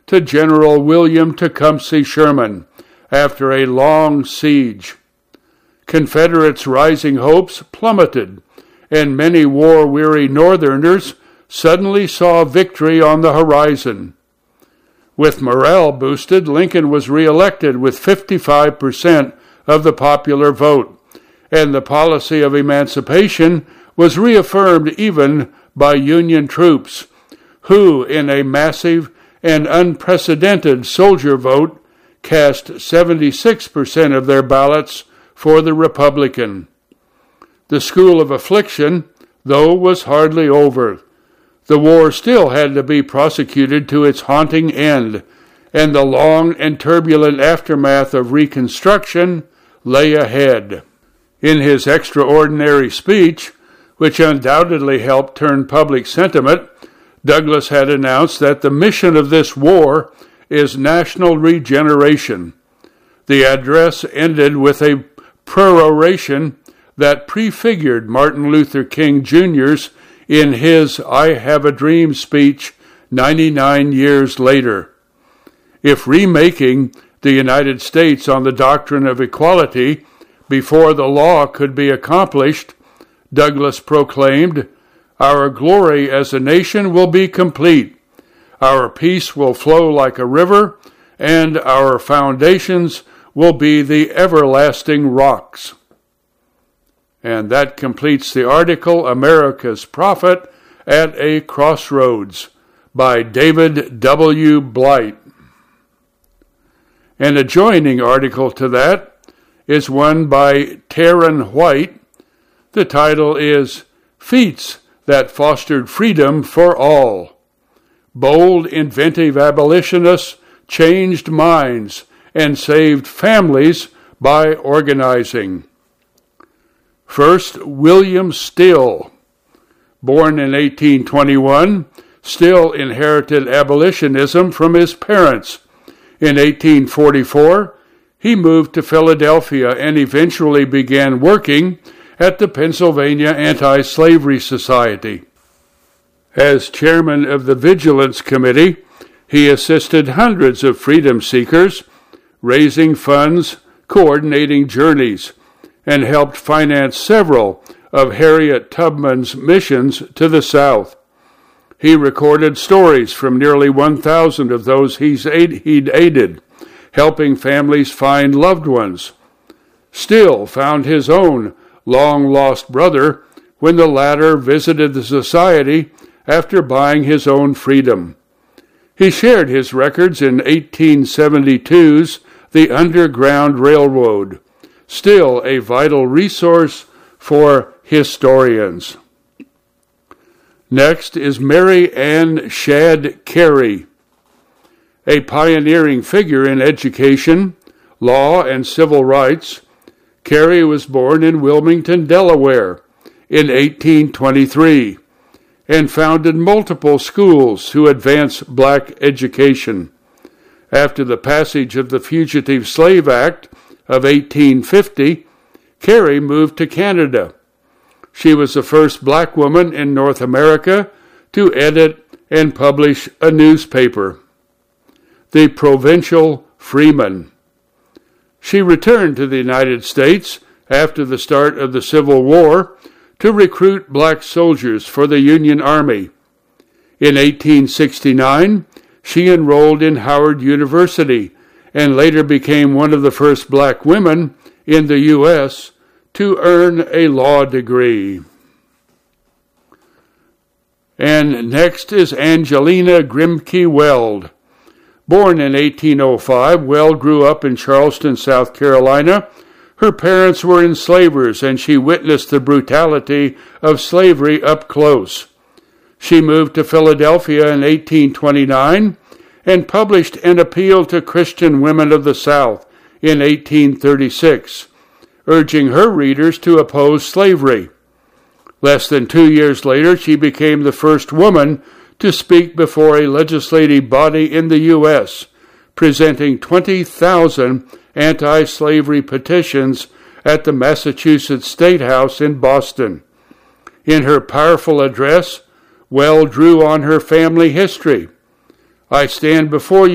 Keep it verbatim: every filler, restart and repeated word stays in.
to General William Tecumseh Sherman after a long siege. Confederates' rising hopes plummeted, and many war-weary Northerners suddenly saw victory on the horizon. With morale boosted, Lincoln was reelected with fifty-five percent of the popular vote, and the policy of emancipation was reaffirmed even by Union troops, who, in a massive and unprecedented soldier vote, cast seventy-six percent of their ballots for the Republican. The school of affliction, though, was hardly over. The war still had to be prosecuted to its haunting end, and the long and turbulent aftermath of Reconstruction lay ahead. In his extraordinary speech, which undoubtedly helped turn public sentiment, Douglas had announced that the mission of this war is national regeneration. The address ended with a peroration that prefigured Martin Luther King Junior's in his I Have a Dream speech ninety-nine years later. If remaking the United States on the doctrine of equality before the law could be accomplished, Douglas proclaimed, "Our glory as a nation will be complete. Our peace will flow like a river, and our foundations will be the everlasting rocks." And that completes the article, America's Prophet at a Crossroads, by David W. Blight. An adjoining article to that is one by Taryn White. The title is Feats That Fostered Freedom for All. Bold, inventive abolitionists changed minds and saved families by organizing. First, William Still. Born in eighteen twenty-one, Still inherited abolitionism from his parents. In eighteen forty-four, he moved to Philadelphia and eventually began working at the Pennsylvania Anti-Slavery Society. As chairman of the Vigilance Committee, he assisted hundreds of freedom seekers, raising funds, coordinating journeys, and helped finance several of Harriet Tubman's missions to the South. He recorded stories from nearly one thousand of those he's aid- he'd aided, helping families find loved ones. Still found his own long-lost brother when the latter visited the society after buying his own freedom. He shared his records in eighteen seventy-two's The Underground Railroad, still a vital resource for historians. Next is Mary Ann Shadd Cary, a pioneering figure in education, law, and civil rights. Cary was born in Wilmington, Delaware, in eighteen twenty-three, and founded multiple schools to advance black education. After the passage of the Fugitive Slave Act of eighteen fifty, Cary moved to Canada. She was the first black woman in North America to edit and publish a newspaper, the Provincial Freeman. She returned to the United States after the start of the Civil War to recruit black soldiers for the Union Army. In eighteen sixty-nine, she enrolled in Howard University and later became one of the first black women in the U S to earn a law degree. And next is Angelina Grimke Weld. Born in eighteen oh five, Weld grew up in Charleston, South Carolina. Her parents were enslavers, and she witnessed the brutality of slavery up close. She moved to Philadelphia in eighteen twenty-nine and published an appeal to Christian women of the South in eighteen thirty-six, urging her readers to oppose slavery. Less than two years later, she became the first woman to speak before a legislative body in the U S, presenting twenty thousand anti-slavery petitions at the Massachusetts State House in Boston. In her powerful address, Weld drew on her family history. "I stand before you